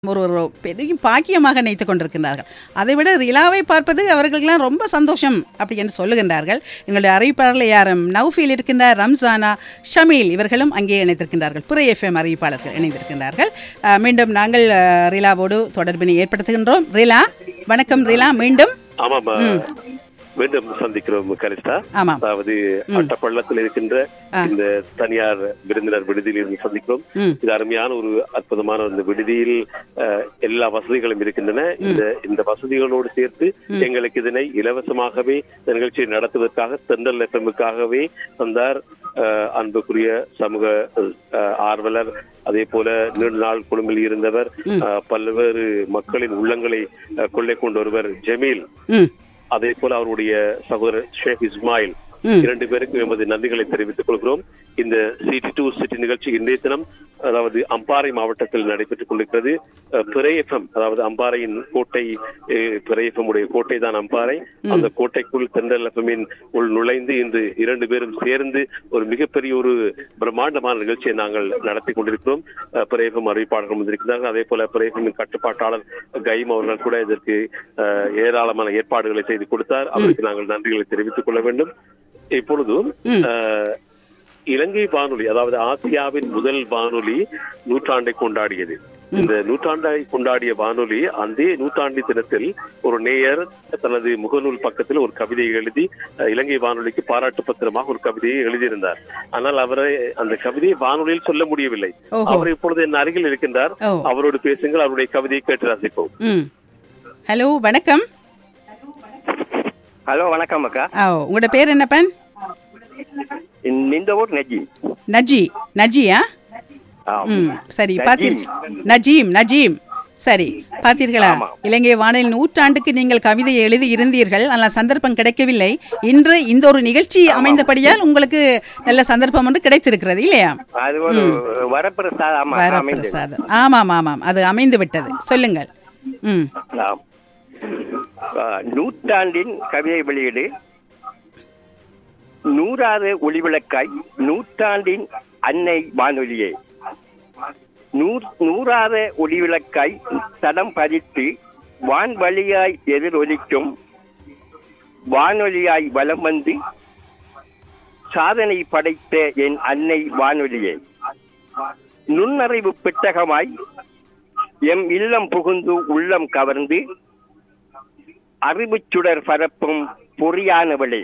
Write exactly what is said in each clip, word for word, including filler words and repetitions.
ஒரு ஒரு பெரிய பாக்கியமாக நினைத்துக் கொண்டிருக்கின்றார்கள். அதைவிட ரிலாவை பார்ப்பது அவர்களுக்கெல்லாம் ரொம்ப சந்தோஷம் அப்படி என்று சொல்லுகின்றார்கள். எங்களுடைய அறிவிப்பாளர்கள் யாரும் நௌஃபீல் இருக்கின்றார், ரம்சானா, ஷமீல் இவர்களும் அங்கே இணைந்திருக்கின்றார்கள். புரை எஃப்எம் அறிவிப்பாளர்கள் இணைந்திருக்கின்றார்கள். அஹ், மீண்டும் நாங்கள் அஹ், ரிலாவோடு தொடர்பினை ஏற்படுத்துகின்றோம். ரிலா, வணக்கம் ரிலா. மீண்டும் ஆமாம், மீண்டும் சந்திக்கிறோம் கனிஷ்டா. ஆமாம். அதாவது அட்டப்பள்ளத்தில் இருக்கின்ற இந்த தனியார் விருந்தினர் விடுதியில் இருந்து சந்திக்கிறோம். இது அருமையான ஒரு அற்புதமான இந்த விடுதியில் அஹ், எல்லா வசதிகளும் இருக்கின்றன. இந்த இந்த வசதிகளோடு சேர்த்து எங்களுக்கு இதனை இலவசமாகவே இந்த நிகழ்ச்சியை நடத்துவதற்காக தென்றல் எஃப்எம்முக்காகவே தந்தார் அஹ், அன்புக்குரிய சமூக அஹ், ஆர்வலர், அதே போல நீண்ட நாள் குழுமில் இருந்தவர், அஹ், பல்வேறு மக்களின் உள்ளங்களை அஹ், கொள்ளை கொண்டு வருவர் ஜமீல், அதே போல அவருடைய சகோதரர் ஷேக் இஸ்மாயில், இரண்டு பேருக்கும் எமது நன்றிகளை தெரிவித்துக் கொள்கிறோம். இந்த சிட்டி டூ சிட்டி நிகழ்ச்சி இன்றைய தினம் அதாவது அம்பாறை மாவட்டத்தில் நடைபெற்றுக் கொண்டிருக்கிறது. பிறை எஃப்எம், அதாவது அம்பாறையின் கோட்டை, பிறை எஃப்எம் உடைய கோட்டை தான் அம்பாறை. அந்த கோட்டைக்குள் தென்றல் எஃப்எம்மின் உள் நுழைந்து இன்று இரண்டு பேரும் சேர்ந்து ஒரு மிகப்பெரிய ஒரு பிரம்மாண்டமான நிகழ்ச்சியை நாங்கள் நடத்தி கொண்டிருக்கிறோம். பிறை எஃப்எம் அறிவிப்பாளர்கள் வந்திருக்கிறார்கள். அதே போல பிறை எஃப்எம்மின் கட்டுப்பாட்டாளர் கைம் அவர்கள் கூட இதற்கு ஏராளமான ஏற்பாடுகளை செய்து கொடுத்தார். அவருக்கு நாங்கள் நன்றிகளை தெரிவித்துக் கொள்ள வேண்டும். இப்பொழுதும் இலங்கை வானொலி, அதாவது ஆசியாவின் முதல் வானொலி நூற்றாண்டை கொண்டாடியது. இந்த நூற்றாண்டை கொண்டாடிய வானொலி அந்த நூற்றாண்டு தினத்தில் ஒரு நேயர் தனது முகநூல் பக்கத்தில் ஒரு கவிதையை எழுதி இலங்கை வானொலிக்கு பாராட்டு பத்திரமாக ஒரு கவிதையை எழுதியிருந்தார். ஆனால் அவரை அந்த கவிதையை வானொலியில் சொல்ல முடியவில்லை. அவர் இப்பொழுது என் அருகில் இருக்கின்றார். அவரோடு பேசுங்கள், அவருடைய கவிதையை கேட்டு ரசிப்போம். ஹலோ, வணக்கம். ஹலோ, வணக்கம் அக்கா. உங்களோட பேர் என்னப்பன்? இந்த ஊர் நஜி. நஜி நஜியா? ம், சரி. பாத்தீர் நஜீம் நஜீம் சரி, பார்த்தீர்களா? இலங்கை வானொலி நூற்றாண்டுக்கு நீங்கள் கவிதையை எழுதி இருந்தீர்கள், ஆனால் சந்தர்ப்பம் கிடைக்கவில்லை. இன்று இந்த ஒரு நிகழ்ச்சி அமைந்தபடியால் உங்களுக்கு நல்ல சந்தர்ப்பம் ஒன்று கிடைத்திருக்கிறது இல்லையா? வரப்பிரசாதம். ஆமாம் ஆமாம், அது அமைந்து விட்டது. சொல்லுங்கள். ம், நூற்றாண்டின் கவிதை வெளியீடு. நூறாவது ஒளிவிளக்காய் நூற்றாண்டின் அன்னை வானொலியே, நூறாத ஒளிவிளக்காய் தடம் பதித்து வான்வழியாய் எதிரொலிக்கும் வானொலியாய் வலம் வந்து சாதனை படைத்த என் அன்னை வானொலியே, நுண்ணறிவு பெட்டகமாய் எம் இல்லம் புகுந்து உள்ளம் கவர்ந்து அறிவுச்சுடர் பரப்பும் பொறியானவளே,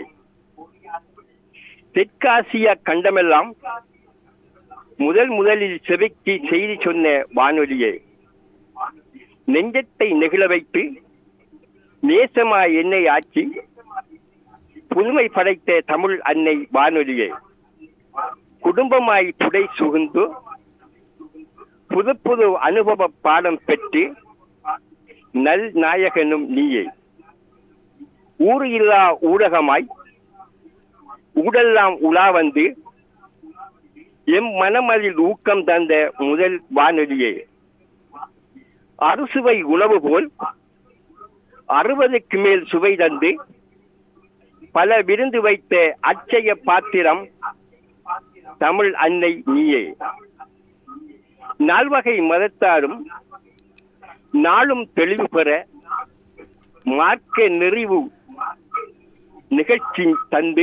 தெற்காசிய கண்டமெல்லாம் முதல் முதலில் செவிக்கு செய்தி சொன்ன வானொலியே, நெஞ்சத்தை நெகிழ வைத்து நேசமாய் என்னை ஆட்சி புதுமை படைத்த தமிழ் அன்னை வானொலியே, குடும்பமாய் புடை சுகுந்து புது புது அனுபவ பாடம் பெற்று நல் நாயகனும் நீயே, ஊறு இல்லா ஊடகமாய் ஊடெல்லாம் உலா வந்து எம் மனமதில் ஊக்கம் தந்த முதல் வானொலியே, அறுசுவை உணவு போல் அறுபதுக்கு மேல் சுவை தந்து பல விருந்து வைத்த அச்சய பாத்திரம் தமிழ் அன்னை நீயே, நால்வகை மதத்தாரும் நாளும் தெளிவு பெற மார்க்க நெறிவு நிகழ்ச்சி தந்து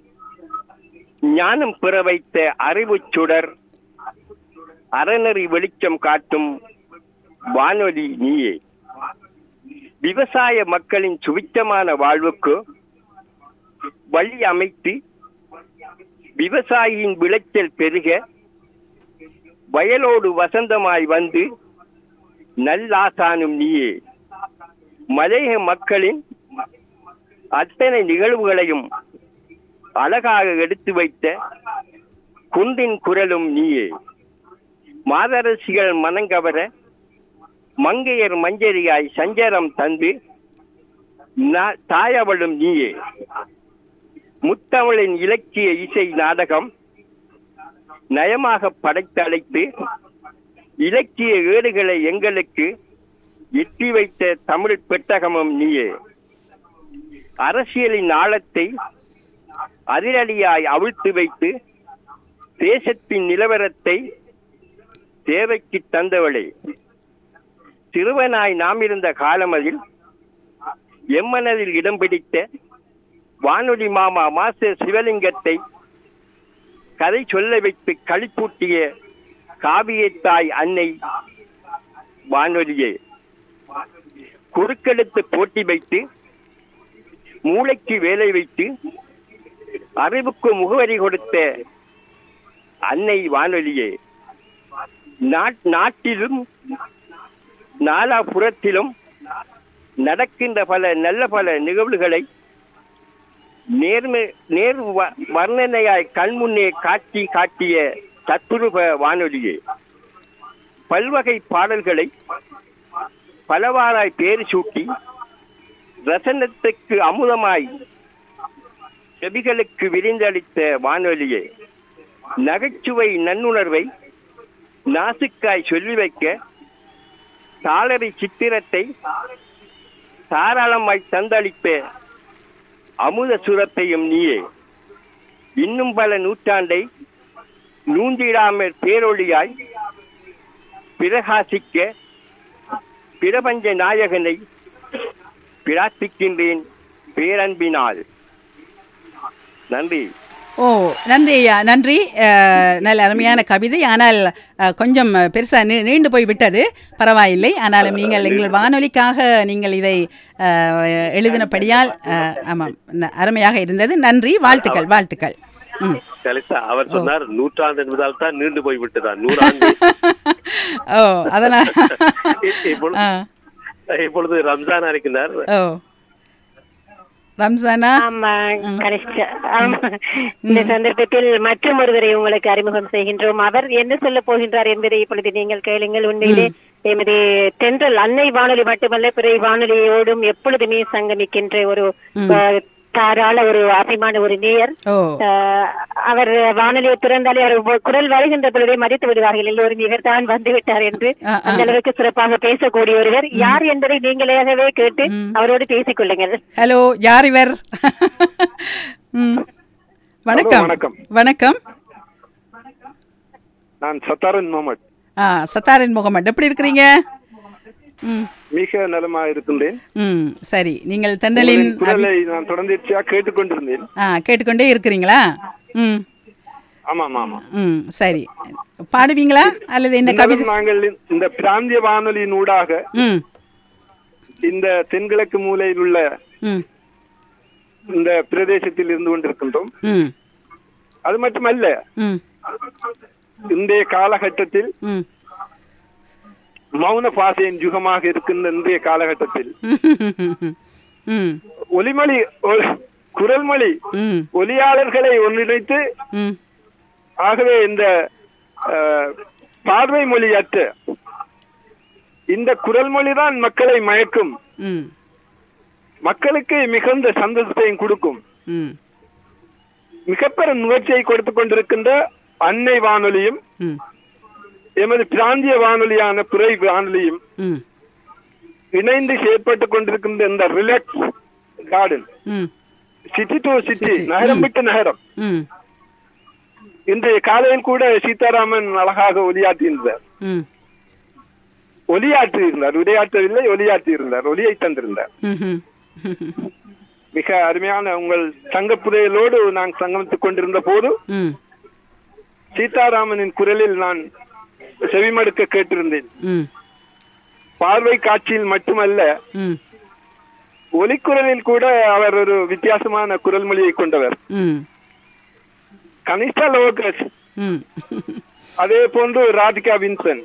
ஞானம் பெற வைத்த அறிவு சுடர் அறநெறி வெளிச்சம் காட்டும் வானொலி நீயே, விவசாய மக்களின் சுவிச்சமான வாழ்வுக்கு வழி அமைத்து விவசாயியின் விளைச்சல் பெருக வயலோடு வசந்தமாய் வந்து நல்லாசானும் நீயே, மலையக மக்களின் அத்தனை நிகழ்வுகளையும் அழகாக எடுத்து வைத்த குன்றின் குரலும் நீயே, மாதரசிகள் மனங்கவர மங்கையர் மஞ்சரியாய் சஞ்சரம் தந்து தாயவளும் நீயே, முத்தமிழின் இலக்கிய இசை நாடகம் நயமாக படைத்தழைத்து இலக்கிய ஏடுகளை எங்களுக்கு எட்டி வைத்த தமிழ் பெட்டகமும் நீயே, அரசியலின் ஆழத்தை அதிரடியாய் அவிழ்த்து வைத்து தேசத்தின் நிலவரத்தை தேவைக்கு தந்தவளே, சிறுவனாய் நாம் இருந்த காலமதில் எம்மனதில் இடம் பிடித்த வானொலி மாமா மாஸ்டர் சிவலிங்கத்தை கதை சொல்ல வைத்து களிப்பூட்டிய காவியத்தாய் அன்னை வானொலியே, குறுக்கெடுத்து போட்டி வைத்து மூளைக்கு வேலை வைத்து அறிவுக்கு முகவரி கொடுத்த அன்னை வானொலியே, நாட்டிலும் நாலாபுறத்திலும் நடக்கின்ற பல நல்ல பல நிகழ்வுகளை நேர்மை நேர் வர்ணனையாய் கண்முன்னே காட்டி காட்டிய தத்துருப வானொலியே, பல்வகை பாடல்களை பலவாறாய் பேர் சூட்டி ரசனத்துக்கு அமுதமாய் செவிகளுக்கு விரிந்தளித்த வானொலியே, நகைச்சுவை நன்னுணர்வை நாசுக்காய் சொல்லி வைக்க தாளரி சித்திரத்தை தாராளமாய் தந்தளித்த அமுத சுரத்தையும் நீயே, இன்னும் பல நூற்றாண்டை நூந்திடாமல் பேரொழியாய் பிரகாசிக்க பிரபஞ்ச நாயகனை பிரார்த்திக்கின்றேன் பேரன்பினால். நன்றி. ஓ, நன்றி ஐயா, நன்றி. நல்ல அருமையான கவிதை. ஆனால் கொஞ்சம் பெருசா நீ நீண்டு போய் விட்டது. பரவாயில்லை. ஆனாலும் நீங்கள் எங்கள் வானொலிக்காக நீங்கள் இதை எழுதினபடியால் ஆமாம், அருமையாக இருந்தது. நன்றி, வாழ்த்துக்கள், வாழ்த்துக்கள். அவர் சொன்னார் நூற்றாண்டு என்பதால் தான் நீண்டு போய் விட்டதான் நூறாண்டு. ஓ, அதனால் இப்பொழுது ரம்ஜான் இருக்கின்றார். ஓ, ரம்ஜானா? இந்த சந்தர்ப்பத்தில் மற்றும் ஒருவரை உங்களுக்கு அறிமுகம் செய்கின்றோம். அவர் என்ன சொல்ல போகின்றார் என்பதை இப்பொழுது நீங்கள் கேளுங்கள். உண்மையிலே எமது தென்றல் அன்னை வானொலி மட்டுமல்ல, பிற வானொலியோடும் எப்பொழுதுமே சங்கமிக்கின்ற ஒரு தாராள ஒரு அபிமான ஒரு நேயர். அவர் வானொலியை திறந்தாலே அவர் குரல் வருகின்ற பொழுதே மதித்து விடுவார்கள் எல்லோரும், இவர் தான் வந்துவிட்டார் என்று. அந்த அளவுக்கு சிறப்பாக பேசக்கூடிய ஒருவர். யார் என்பதை நீங்களாகவே கேட்டு அவரோடு பேசிக் கொள்ளுங்கள். ஹலோ, யார் இவர்? வணக்கம். வணக்கம். நான் சத்தாரன் முகமது. ஆ, சத்தாரன் முகமது, எப்படி இருக்கிறீங்க? மிக நலமா இருக்கின்றேன். ம், சரி. நீங்கள் தென்றலின் குரலை நான் தொடர்ச்சியா கேட்டுக்கொண்டிருந்தேன். ஆ, கேட்டுக்கொண்டே இருக்கிறீங்களா? ம், ஆமா ஆமா. ம், சரி. பாடுவீங்களா அல்லது என்ன கவிதை? நாங்கள் இந்த பிராந்திய வானொலியின் ஊடாக ம் இந்த தென்கிழக்கு மூலையில் உள்ள ம் இந்த பிரதேசத்தில் இருந்து கொண்டிருக்கின்றோம். ம் அது மட்டுமல்ல, ம் இன்றைய காலகட்டத்தில் ம் மௌன பாசையின் யுகமாக இருக்கின்ற இன்றைய காலகட்டத்தில் ஒலிமொழி குரல்மொழி ஒலியாளர்களை ஒன்றிணைத்து, ஆகவே இந்த பார்வை மொழியற்ற இந்த குரல் மொழிதான் மக்களை மயக்கும், மக்களுக்கு மிகுந்த சந்தோஷத்தையும் கொடுக்கும். மிகப்பெரும் முயற்சியை கொடுத்துக் கொண்டிருக்கின்ற அன்னை வானொலியும் எமது பிராந்திய வானொலியான புரை வானொலியும் இணைந்து செயற்பட்டுக் கொண்டிருக்கின்ற இந்த relax garden city to city, நகரம் விட்டு நகரம். இன்றைய காலையில் கூட சீதாராமன் அழகாக ஒலியாற்றியிருந்தார். ஒலியாற்றியிருந்தார், உரையாற்றவில்லை, ஒலியாற்றியிருந்தார், ஒலியை தந்திருந்தார். மிக அருமையான உங்கள் சங்கப்புரையிலோடு நான் சங்கமித்துக் கொண்டிருந்த போது சீதாராமனின் குரலில் நான் செவிமடுக்க கேட்டிருந்தேன். பார்வை காட்சியில் மட்டுமல்ல, ஒலிக்குரலில் கூட அவர் ஒரு வித்தியாசமான குரல் மொழியை கொண்டவர். கனிஷ்டா லோகஸ், அதே போன்று ராதிகா வின்சன்,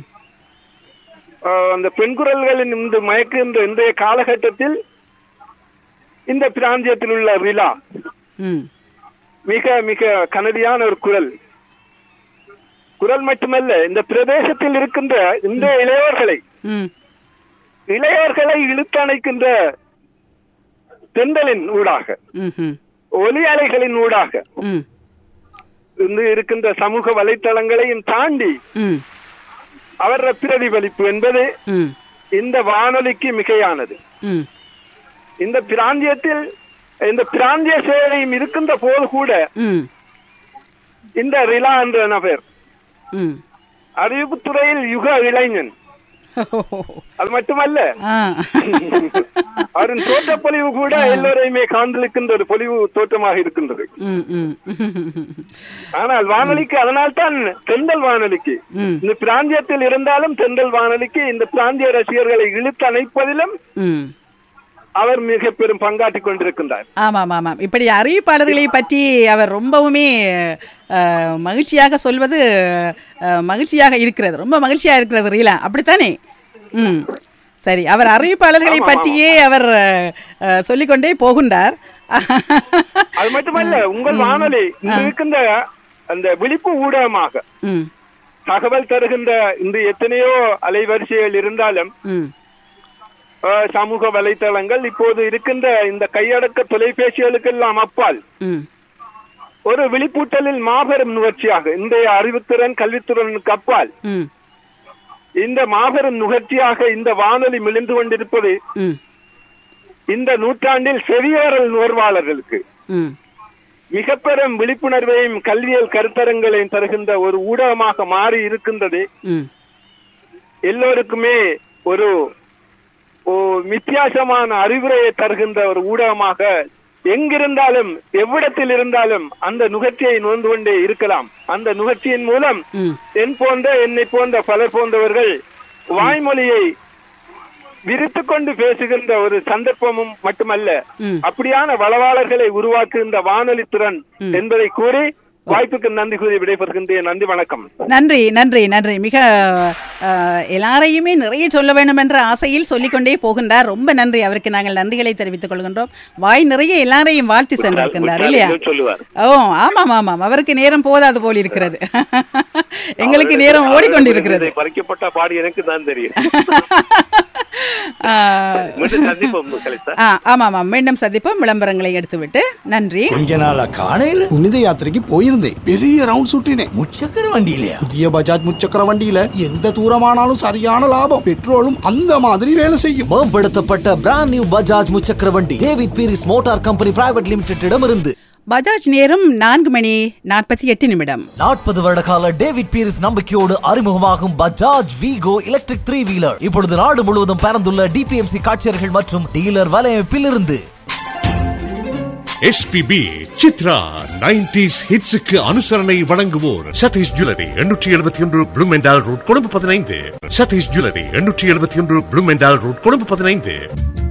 அந்த பெண் குரல்களின் இந்த மயக்குகின்ற இன்றைய காலகட்டத்தில் இந்த பிராந்தியத்தில் உள்ள ரிலா மிக மிக கனதியான ஒரு குரல். குரல் மட்டுமல்ல, இந்த பிரதேசத்தில் இருக்கின்ற இந்த இளையோர்களை இளையோர்களை இழுத்தணைக்கின்ற தென்றலின் ஊடாக, ஒலி அலைகளின் ஊடாக இன்று இருக்கின்ற சமூக வலைத்தளங்களையும் தாண்டி அவர பிரதிபலிப்பு என்பது இந்த வானொலிக்கு மிகையானது. இந்த பிராந்தியத்தில் இந்த பிராந்திய சேவையும் இருக்கின்ற போது கூட இந்த ரிலா என்ற நபர் அறிவிப்புத்துறையில் யுக இளைஞன், அது மட்டுமல்ல, அவரின் தோற்ற பொலிவு கூட எல்லோரையுமே காண்பிக்கின்ற ஒரு பொலிவு தோற்றமாக இருக்கின்றது. ஆனால் வானொலிக்கு, அதனால்தான் தென்றல் வானொலிக்கு, இந்த பிராந்தியத்தில் இருந்தாலும் தென்றல் வானொலிக்கு இந்த பிராந்திய ரசிகர்களை இழுத்து அணைப்பதிலும் அவர் மிக பெரும் பங்காற்றிக் கொண்டிருக்கின்றார். ஆமாம் ஆமாம். இப்படி அறிவிப்பாளர்களை பற்றி அவர் ரொம்பவுமே மகிழ்ச்சியாக சொல்வது மகிழ்ச்சியாக இருக்கிறது, ரொம்ப மகிழ்ச்சியாக இருக்கிறது ரீலா, அப்படித்தானே? ம், சரி. அவர் அறிவிப்பாளர்களை பற்றியே அவர் சொல்லிக்கொண்டே போகின்றார். அது மட்டுமல்ல, உங்கள் வானொலி இருக்கின்ற அந்த விழிப்பு ஊடகமாக தகவல் தருகின்ற இந்த எத்தனையோ அலைவரிசைகள் இருந்தாலும், சமூக வலைத்தளங்கள், இப்போது இருக்கின்ற இந்த கையடக்க தொலைபேசிகளுக்கெல்லாம் அப்பால் ஒரு விழிப்பூட்டலில் மாபெரும் நுகர்ச்சியாக, இன்றைய அறிவுத்திறன் கல்வித்துறைக்கு அப்பால் இந்த மாபெரும் நுகர்ச்சியாக இந்த வானொலி மிளிந்து கொண்டிருப்பது இந்த நூற்றாண்டில் செவியேறல் நுகர்வாளர்களுக்கு மிக பெரும் விழிப்புணர்வையும் கல்வியல் கருத்தரங்களையும் தருகின்ற ஒரு ஊடகமாக மாறி இருக்கின்றது. எல்லோருக்குமே ஒரு வித்தியாசமான அறிவுரையை தருகின்ற ஒரு ஊடகமாக எங்கிருந்தாலும் எவ்விடத்தில் இருந்தாலும் அந்த நுகர்ச்சியை நோந்து கொண்டே இருக்கலாம். அந்த நுகர்ச்சியின் மூலம் என் போன்ற என்னை போன்ற பலர் போன்றவர்கள் வாய்மொழியை விரித்து கொண்டு பேசுகின்ற ஒரு சந்தர்ப்பமும் மட்டுமல்ல, அப்படியான வளவாளர்களை உருவாக்குகின்ற வானொலி திறன் என்பதை கூறி வாய்ப்புக்கு நன்றி கூறி விடைபெறுகின்றேன். நன்றி, வணக்கம். நன்றி நன்றி நன்றி. மிக எல்லாரையுமே நிறைய சொல்ல வேண்டும் என்ற ஆசையில் சொல்லிக்கொண்டே போகின்றார். ரொம்ப நன்றி. அவருக்கு நாங்கள் நன்றிகளை தெரிவித்துக் கொள்கின்றோம். வாய் நிறைய எல்லாரையும் வாழ்த்தி சென்றிருக்கின்றார் இல்லையா? ஓ ஆமாம் ஆமாம். அவருக்கு நேரம் போதாது போல் இருக்கிறது, எங்களுக்கு நேரம் ஓடிக்கொண்டிருக்கிறது. பறிக்கப்பட்ட பாடி எனக்கு தான் தெரியும். மீண்டும் சந்திப்போம் விளம்பரங்களை எடுத்துவிட்டு. நன்றி. கொஞ்ச நாளா காணையில புனித யாத்திரைக்கு போயிருந்தேன். பெரிய ரவுண்ட் சுட்டினேன். முச்சக்கர வண்டியில, புதிய பஜாஜ் முச்சக்கர வண்டியில எந்த தூரமானாலும் சரியான லாபம். பெட்ரோலும் அந்த மாதிரி வேலை செய்யும். மேம்படுத்தப்பட்ட பிராண்ட் நியூ பஜாஜ் முச்சக்கர வண்டி David Peiris motor company private லிமிடெடிடம் இருந்து. பஜாஜ் நேரம் நான்கு மணி நாற்பத்தி எட்டு நிமிடம். நாற்பது வருட கால டேவிட் பீரிஸ் நம்பிக்கையோடு அறிமுகமாகும் பஜாஜ் வீகோ எலக்ட்ரிக் த்ரீ வீலர் இப்பொழுது நாடு முழுவதும் பறந்துள்ள டிபிஎம்சி காட்சியர்கள் மற்றும் டீலர் வலையமைப்பில் இருந்து. எஸ்பிபி சித்ரா நைன்டிஸ் ஹிட்ஸுக்கு அனுசரணை வழங்குவோர் சதீஷ் ஜுவல்லரி எண்ணூற்றி எழுபத்தி ஒன்று ப்ளூமெண்டால் ரோட் கொழும்பு பதினைந்து. சதீஷ் ஜுவல்லரி எண்ணூற்றி எழுபத்தி ஒன்று ப்ளூமெண்டால் ரோட் கொழும்பு பதினைந்து.